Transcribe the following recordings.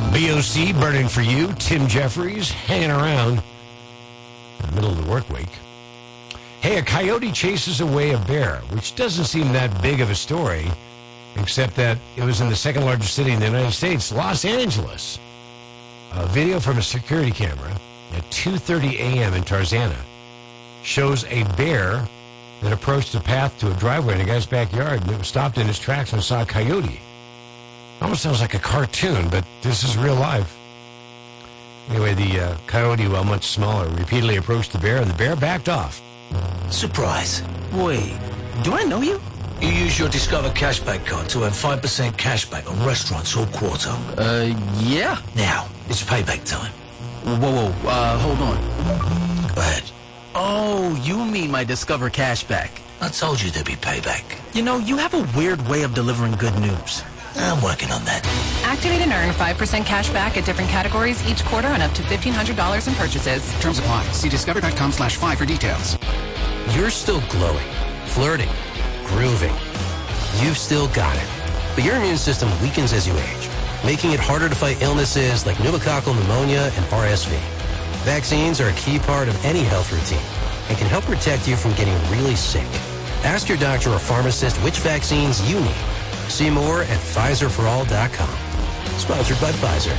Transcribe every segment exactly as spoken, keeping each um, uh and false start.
B O C, Burning for You. Tim Jeffries hanging around in the middle of the work week. Hey, a coyote chases away a bear, which doesn't seem that big of a story, except that it was in the second largest city in the United States, Los Angeles. A video from a security camera at two thirty a.m. in Tarzana shows a bear that approached the path to a driveway in a guy's backyard, and it was stopped in his tracks and saw a coyote. Almost sounds like a cartoon, but this is real life. Anyway, the uh, coyote, while much smaller, repeatedly approached the bear, and the bear backed off. Surprise. Wait, do I know you? You use your Discover Cashback card to earn five percent cashback on restaurants all quarter. Uh, yeah. Now, it's payback time. Whoa, whoa, uh, hold on. Go ahead. Oh, you mean my Discover Cashback. I told you there'd be payback. You know, you have a weird way of delivering good news. I'm working on that. Activate and earn five percent cash back at different categories each quarter on up to fifteen hundred dollars in purchases. Terms apply. See discover.com slash five for details. You're still glowing, flirting, grooving. You've still got it. But your immune system weakens as you age, making it harder to fight illnesses like pneumococcal pneumonia and R S V. Vaccines are a key part of any health routine and can help protect you from getting really sick. Ask your doctor or pharmacist which vaccines you need. See more at Pfizer for all dot com. Sponsored by Pfizer.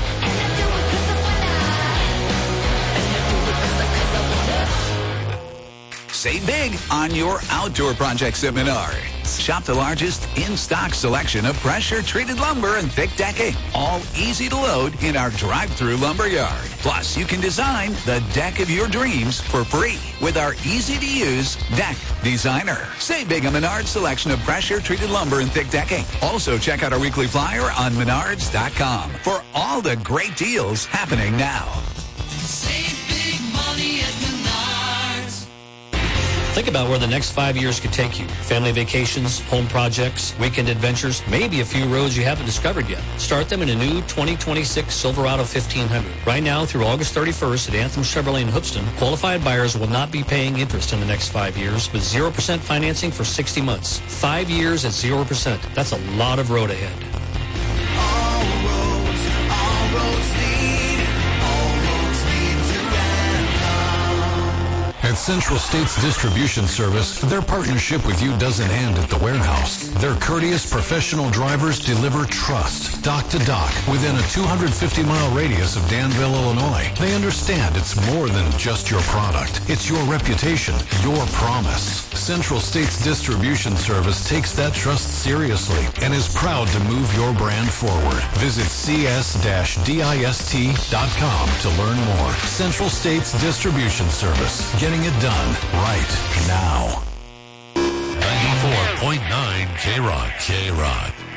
Save big on your outdoor projects at Menards. Shop the largest in-stock selection of pressure-treated lumber and thick decking, all easy to load in our drive-through lumber yard. Plus, you can design the deck of your dreams for free with our easy-to-use Deck Designer. Save big on Menards' selection of pressure-treated lumber and thick decking. Also, check out our weekly flyer on menards dot com for all the great deals happening now. Save big money at Menards. Think about where the next five years could take you. Family vacations, home projects, weekend adventures, maybe a few roads you haven't discovered yet. Start them in a new twenty twenty-six Silverado fifteen hundred. Right now through August thirty-first at Anthem Chevrolet in Hoopston, qualified buyers will not be paying interest in the next five years with zero percent financing for sixty months. Five years at zero percent. That's a lot of road ahead. At Central States Distribution Service, their partnership with you doesn't end at the warehouse. Their courteous professional drivers deliver trust, dock to dock, within a two hundred fifty mile radius of Danville, Illinois. They understand it's more than just your product. It's your reputation, your promise. Central States Distribution Service takes that trust seriously and is proud to move your brand forward. Visit c s dash dist dot com to learn more. Central States Distribution Service. Getting it done right now. ninety-four point nine K-Rock. K-Rock.